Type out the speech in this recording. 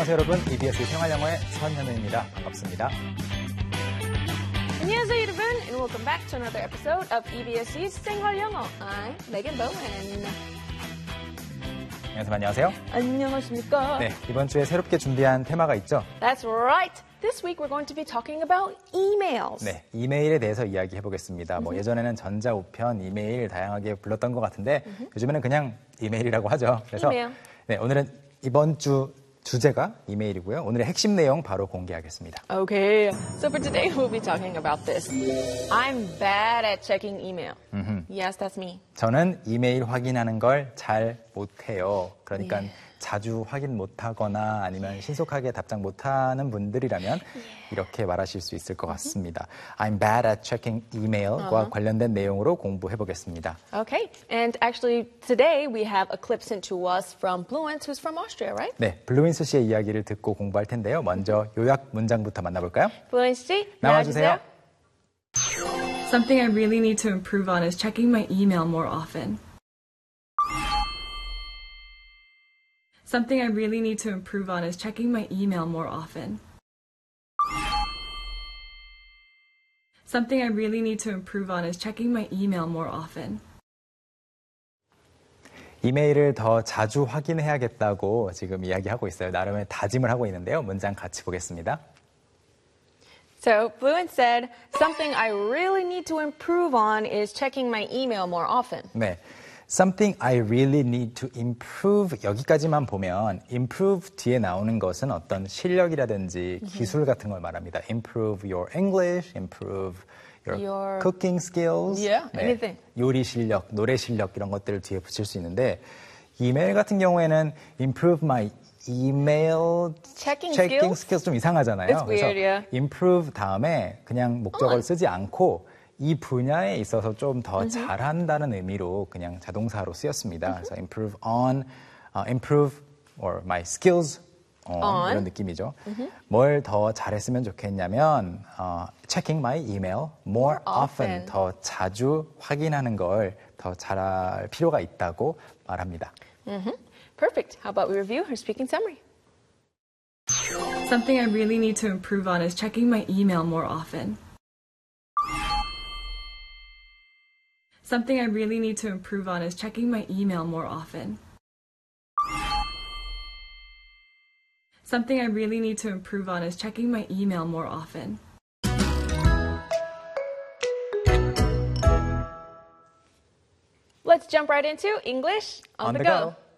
안녕하세요 여러분. EBS 생활영어의 선현우입니다. 반갑습니다. 안녕하세요 여러분, and welcome back to another episode of EBS's 생활영어. I'm Megan Bowen. 안녕하세요. 안녕하십니까? 네, 이번 주에 새롭게 준비한 테마가 있죠? That's right. This week we're going to be talking about emails. 네, 이메일에 대해서 이야기해 보겠습니다. 뭐 예전에는 전자우편, 이메일 다양하게 불렀던 것 같은데 요즘에는 그냥 이메일이라고 하죠. 그래서 이메일. 네, 오늘은 이번 주 주제가 이메일이고요. 오늘의 핵심 내용 바로 공개하겠습니다. Okay, so for today we'll be talking about this. I'm bad at checking email. Yes, that's me. 저는 이메일 확인하는 걸 잘 못해요. 그러니까 자주 확인 못하거나 아니면 신속하게 답장 못하는 분들이라면 이렇게 말하실 수 있을 것 같습니다. I'm bad at checking email과 관련된 내용으로 공부해 보겠습니다. Okay, and actually today we have a clip sent to us from Fluent, who's from Austria, right? 네, 블루인스 씨의 이야기를 듣고 공부할 텐데요. 먼저 요약 문장부터 만나볼까요? Fluent 씨, 나와주세요. Something I really need to improve on is checking my email more often. Something I really need to improve on is checking my email more often. Something I really need to improve on is checking my email more often. 이메일을 더 자주 확인해야겠다고 지금 이야기하고 있어요. 나름의 다짐을 하고 있는데요. 문장 같이 보겠습니다. So Fluent said, something I really need to improve on is checking my email more often. 네. Something I really need to improve 여기까지만 보면 improve 뒤에 나오는 것은 어떤 실력이라든지 기술 같은 걸 말합니다. Improve your English, improve your cooking skills, Yeah, anything. 요리 실력, 노래 실력 이런 것들을 뒤에 붙일 수 있는데 이메일 같은 경우에는 improve my email Checking skills 좀 이상하잖아요. It's weird, yeah. improve 다음에 그냥 목적어를 쓰지 않고 이 분야에 있어서 좀 더 잘한다는 의미로 그냥 자동사로 쓰였습니다. 그래서 improve on, improve or my skills on. 이런 느낌이죠. 뭘 더 잘했으면 좋겠냐면 checking my email more often. 더 자주 확인하는 걸 더 잘할 필요가 있다고 말합니다. Perfect. How about we review her speaking summary? Something I really need to improve on is checking my email more often. Something I really need to improve on is checking my email more often. Something I really need to improve on is checking my email more often. Let's jump right into English on the go.